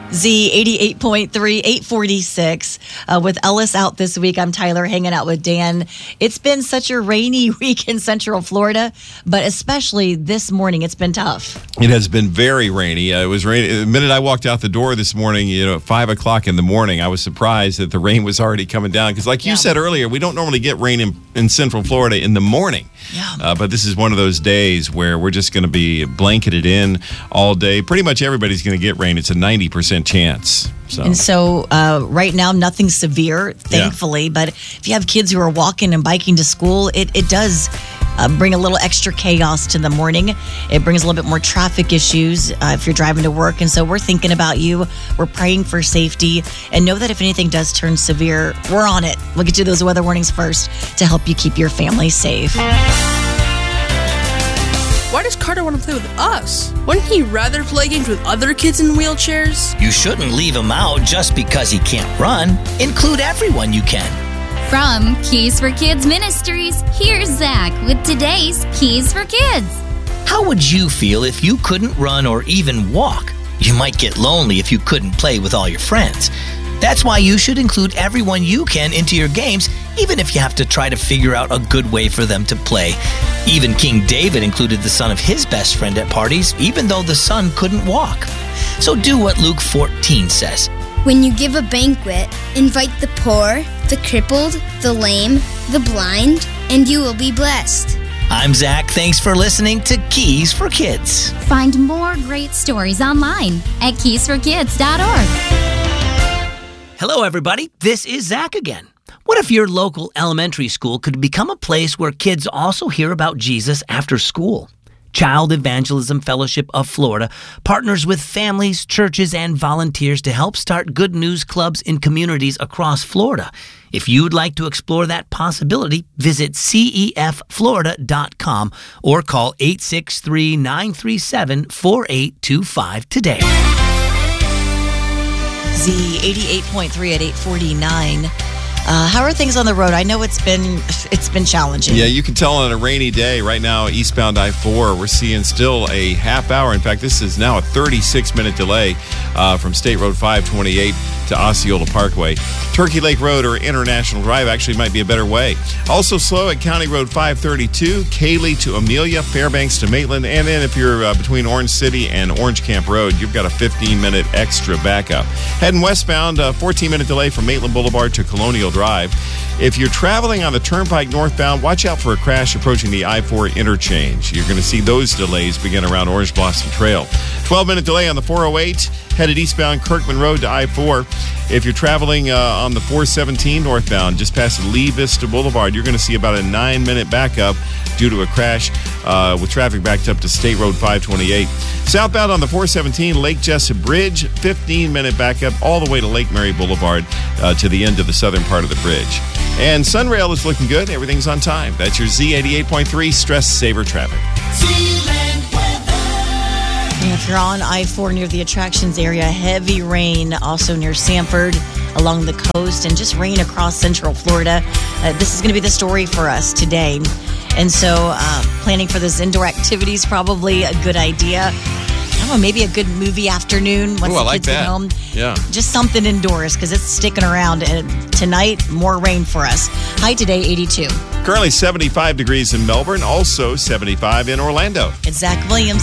Z88.3, 846. With Ellis out this week, I'm Tyler hanging out with Dan. It's been such a rainy week in Central Florida, but especially this morning, it's been tough. It has been very rainy. It was rainy. The minute I walked out the door this morning, at 5 o'clock in the morning, I was surprised that the rain was already coming down. Because like you said earlier, we don't normally get rain in Central Florida in the morning. Yeah. But this is one of those days where we're just going to be blanketed in all day. Pretty much everybody's going to get rain. It's a 90% chance. And so right now, nothing severe, thankfully. But if you have kids who are walking and biking to school, it does bring a little extra chaos to the morning. It brings a little bit more traffic issues if you're driving to work. And so we're thinking about you. We're praying for safety. And know that if anything does turn severe, we're on it. We'll get you those weather warnings first to help you keep your family safe. Why does Carter want to play with us? Wouldn't he rather play games with other kids in wheelchairs? You shouldn't leave him out just because he can't run. Include everyone you can. From Keys for Kids Ministries, here's Zach with today's Keys for Kids. How would you feel if you couldn't run or even walk? You might get lonely if you couldn't play with all your friends. That's why you should include everyone you can into your games, even if you have to try to figure out a good way for them to play. Even King David included the son of his best friend at parties, even though the son couldn't walk. So do what Luke 14 says. When you give a banquet, invite the poor, the crippled, the lame, the blind, and you will be blessed. I'm Zach. Thanks for listening to Keys for Kids. Find more great stories online at keysforkids.org. Hello, everybody. This is Zach again. What if your local elementary school could become a place where kids also hear about Jesus after school? Child Evangelism Fellowship of Florida partners with families, churches, and volunteers to help start good news clubs in communities across Florida. If you'd like to explore that possibility, visit CEFFlorida.com or call 863-937-4825 today. Z88.3 at 849. How are things on the road? I know it's been challenging. Yeah, you can tell on a rainy day. Right now, eastbound I-4, we're seeing still a half hour. In fact, this is now a 36-minute delay from State Road 528 to Osceola Parkway. Turkey Lake Road or International Drive actually might be a better way. Also slow at County Road 532, Cayley to Amelia, Fairbanks to Maitland, and then if you're between Orange City and Orange Camp Road, you've got a 15-minute extra backup. Heading westbound, a 14-minute delay from Maitland Boulevard to Colonial Drive. If you're traveling on the Turnpike northbound, watch out for a crash approaching the I-4 interchange. You're going to see those delays begin around Orange Blossom Trail. 12-minute delay on the 408, headed eastbound Kirkman Road to I-4. If you're traveling on the 417 northbound, just past Lee Vista Boulevard, you're going to see about a 9-minute backup due to a crash with traffic backed up to State Road 528. Southbound on the 417 Lake Jessup Bridge, 15-minute backup all the way to Lake Mary Boulevard to the end of the southern part of the bridge. And Sunrail is looking good. Everything's on time. That's your Z88.3 Stress Saver Traffic. If you're on I-4 near the attractions area, heavy rain also near Sanford along the coast and just rain across Central Florida. This is going to be the story for us today. And so planning for those indoor activities, probably a good idea. I don't know, maybe a good movie afternoon once the kids get home. Yeah. Just something indoors because it's sticking around. And tonight, more rain for us. High today, 82. Currently 75 degrees in Melbourne, also 75 in Orlando. It's Zach Williams.